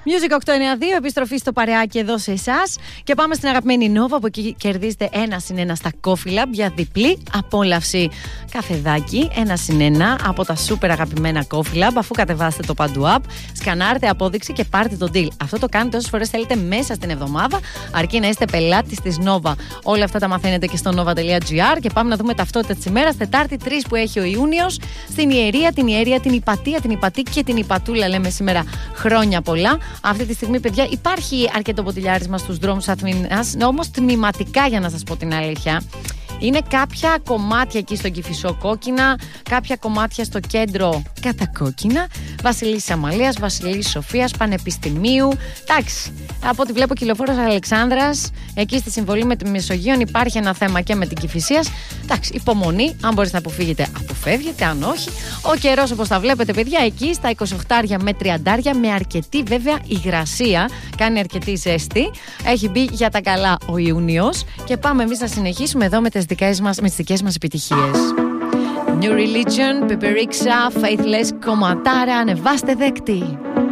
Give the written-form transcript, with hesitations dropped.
Music 892, επιστροφή στο παρεάκι εδώ σε εσάς. Και πάμε στην αγαπημένη Nova, που εκεί κερδίζετε 1+1 στα Coffee Lab για διπλή απόλαυση. Καφεδάκι 1+1 από τα σούπερ αγαπημένα Coffee Lab. Αφού κατεβάσετε το Παντού App, σκανάρετε απόδειξη και πάρτε το deal. Αυτό το κάνετε όσες φορές θέλετε μέσα στην εβδομάδα, αρκεί να είστε πελάτης της Nova. Όλα αυτά τα μαθαίνετε και στο nova.gr. Και πάμε να δούμε ταυτότητα της ημέρας. Τετάρτη 3 που έχει ο Ιούνιος. Στην Ιερία, την Ιερία, την Ιπατία, την Ιπατή και την Ιπατούλα λέμε σήμερα χρόνια πολλά. Αυτή τη στιγμή, παιδιά, υπάρχει αρκετό ποτηλιάρισμα στους δρόμους Αθήνας, όμως τμηματικά, για να σας πω την αλήθεια. Είναι κάποια κομμάτια εκεί στον Κηφισό κόκκινα, κάποια κομμάτια στο κέντρο κατακόκκινα. Βασιλής Αμαλίας, Βασιλής Σοφίας, Πανεπιστημίου. Εντάξει, από ό,τι βλέπω Κυλοφόρος Αλεξάνδρας, εκεί στη συμβολή με τη Μεσογείων υπάρχει ένα θέμα και με την Κηφισίας. Εντάξει, υπομονή, αν μπορείτε να αποφύγετε, αποφεύγετε, αν όχι. Ο καιρός, όπως τα βλέπετε, παιδιά, εκεί στα 28 με 30, με αρκετή βέβαια υγρασία. Κάνει αρκετή ζέστη. Έχει μπει για τα καλά ο Ιούνιος. Και πάμε εμείς να συνεχίσουμε εδώ με τις δικές μας επιτυχίες. New Religion, Peperixa, Faithless, Κομματάρα, ανεβάστε δέκτη.